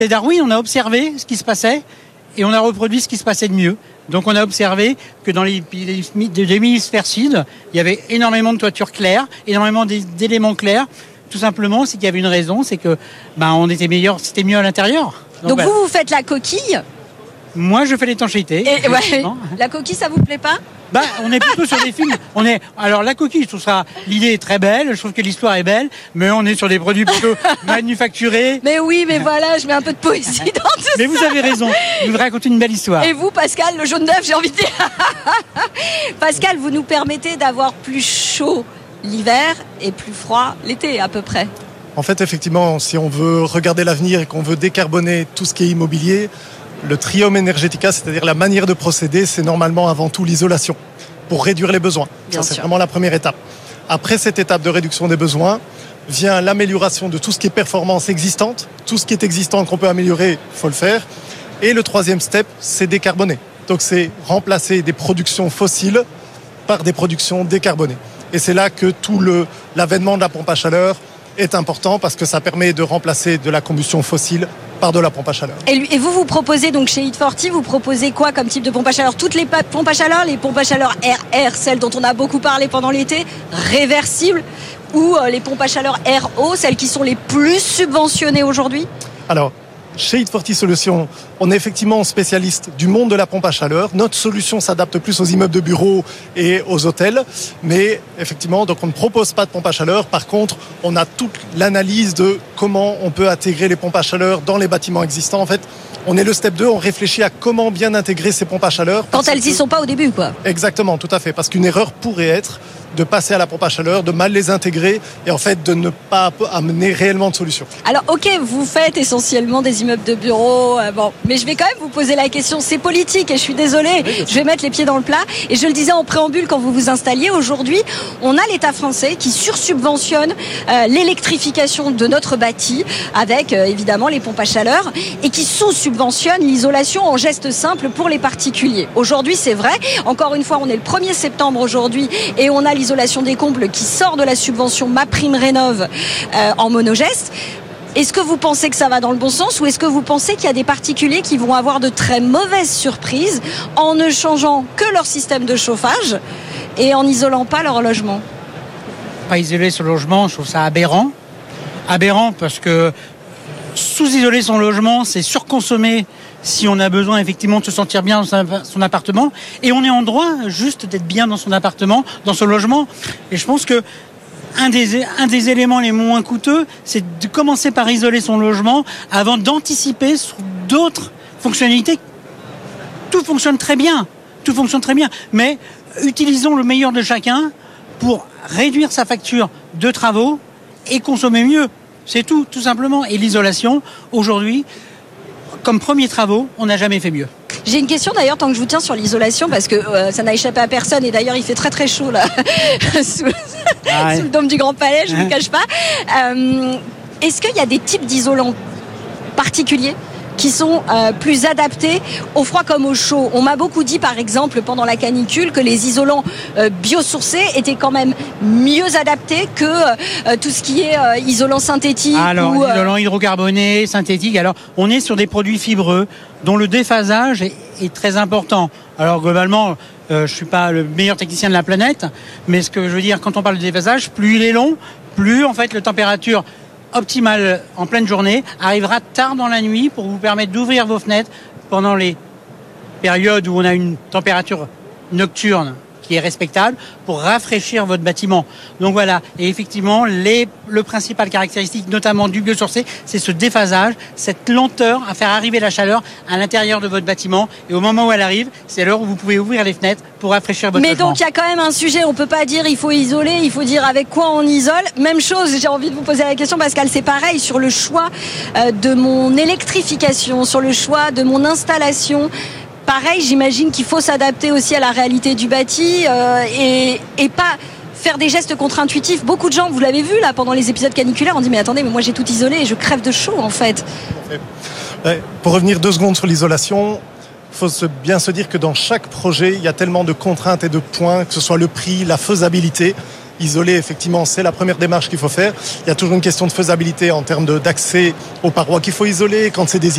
Et Darwin, on a observé ce qui se passait et on a reproduit ce qui se passait de mieux. Donc on a observé que dans les hémisphères sud, il y avait énormément de toitures claires, énormément d'éléments clairs. Tout simplement, c'est qu'il y avait une raison, c'est que on était meilleur, c'était mieux à l'intérieur. Donc vous faites la coquille. Moi, je fais l'étanchéité. Et la coquille, ça vous plaît pas ? On est plutôt sur des films. Alors la coquille, je trouve ça, l'idée est très belle. Je trouve que l'histoire est belle, mais on est sur des produits plutôt manufacturés. Mais oui, mais voilà, je mets un peu de poésie dans tout ça. Mais vous avez raison. Vous racontez une belle histoire. Et vous, Pascal, le jaune d'œuf, j'ai envie de dire. Pascal, vous nous permettez d'avoir plus chaud l'hiver et plus froid l'été, à peu près. En fait, effectivement, si on veut regarder l'avenir et qu'on veut décarboner tout ce qui est immobilier, le trium energetica, c'est-à-dire la manière de procéder, c'est normalement avant tout l'isolation pour réduire les besoins. Ça, c'est vraiment la première étape. Après cette étape de réduction des besoins, vient l'amélioration de tout ce qui est performance existante. Tout ce qui est existant qu'on peut améliorer, il faut le faire. Et le troisième step, c'est décarboner. Donc c'est remplacer des productions fossiles par des productions décarbonées. Et c'est là que tout l'avènement de la pompe à chaleur est important parce que ça permet de remplacer de la combustion fossile par de la pompe à chaleur. Et vous proposez donc chez Heat40, vous proposez quoi comme type de pompe à chaleur ? Toutes les pompes à chaleur, les pompes à chaleur RR, celles dont on a beaucoup parlé pendant l'été, réversibles, ou les pompes à chaleur RO, celles qui sont les plus subventionnées aujourd'hui ? Alors, chez Heat40 Solutions, on est effectivement spécialiste du monde de la pompe à chaleur. Notre solution s'adapte plus aux immeubles de bureaux et aux hôtels. Mais effectivement, donc on ne propose pas de pompe à chaleur. Par contre, on a toute l'analyse de comment on peut intégrer les pompes à chaleur dans les bâtiments existants. En fait, on est le step 2, on réfléchit à comment bien intégrer ces pompes à chaleur. Quand elles n'y sont pas au début, quoi. Exactement, tout à fait. Parce qu'une erreur pourrait être de passer à la pompe à chaleur, de mal les intégrer et en fait de ne pas amener réellement de solution. Alors ok, vous faites essentiellement des immeubles de bureaux, mais je vais quand même vous poser la question, c'est politique et je suis désolée, je vais mettre les pieds dans le plat et je le disais en préambule quand vous vous installiez, aujourd'hui on a l'État français qui sursubventionne l'électrification de notre bâti avec évidemment les pompes à chaleur et qui sous-subventionne l'isolation en geste simple pour les particuliers. Aujourd'hui c'est vrai, encore une fois on est le 1er septembre aujourd'hui et on a l'isolation des combles qui sort de la subvention MaPrimeRénov' en monogeste. Est-ce que vous pensez que ça va dans le bon sens ou est-ce que vous pensez qu'il y a des particuliers qui vont avoir de très mauvaises surprises en ne changeant que leur système de chauffage et en n'isolant pas leur logement ? Pas isoler son logement, je trouve ça aberrant. Aberrant parce que sous-isoler son logement, c'est surconsommer si on a besoin effectivement de se sentir bien dans son appartement. Et on est en droit juste d'être bien dans son appartement, dans son logement. Et je pense que un des éléments les moins coûteux, c'est de commencer par isoler son logement avant d'anticiper sur d'autres fonctionnalités. Tout fonctionne très bien. Mais utilisons le meilleur de chacun pour réduire sa facture de travaux et consommer mieux. C'est tout simplement. Et l'isolation, aujourd'hui, comme premiers travaux, on n'a jamais fait mieux. J'ai une question d'ailleurs tant que je vous tiens sur l'isolation parce que ça n'a échappé à personne et d'ailleurs il fait très très chaud là sous le dôme du Grand Palais, je ne vous cache pas. Est-ce qu'il y a des types d'isolants particuliers qui sont plus adaptés au froid comme au chaud? On m'a beaucoup dit par exemple pendant la canicule que les isolants biosourcés étaient quand même mieux adaptés que tout ce qui est isolant synthétique. Alors isolant hydrocarboné, synthétique, alors on est sur des produits fibreux dont le déphasage est très important. Alors globalement, je suis pas le meilleur technicien de la planète, mais ce que je veux dire quand on parle de déphasage, plus il est long, plus en fait la température optimale en pleine journée arrivera tard dans la nuit pour vous permettre d'ouvrir vos fenêtres pendant les périodes où on a une température nocturne qui est respectable pour rafraîchir votre bâtiment. Donc voilà, et effectivement, le principal caractéristique, notamment du biosourcé, c'est ce déphasage, cette lenteur à faire arriver la chaleur à l'intérieur de votre bâtiment. Et au moment où elle arrive, c'est l'heure où vous pouvez ouvrir les fenêtres pour rafraîchir votre logement. Mais donc il y a quand même un sujet, on peut pas dire il faut isoler, il faut dire avec quoi on isole. Même chose, j'ai envie de vous poser la question Pascal, c'est pareil sur le choix de mon électrification, sur le choix de mon installation. Pareil, j'imagine qu'il faut s'adapter aussi à la réalité du bâti et pas faire des gestes contre-intuitifs. Beaucoup de gens, vous l'avez vu là pendant les épisodes caniculaires, on dit mais attendez, mais moi j'ai tout isolé et je crève de chaud en fait. Pour revenir 2 secondes sur l'isolation, il faut bien se dire que dans chaque projet, il y a tellement de contraintes et de points, que ce soit le prix, la faisabilité. Isoler, effectivement, c'est la première démarche qu'il faut faire. Il y a toujours une question de faisabilité en termes d'accès aux parois qu'il faut isoler. Quand c'est des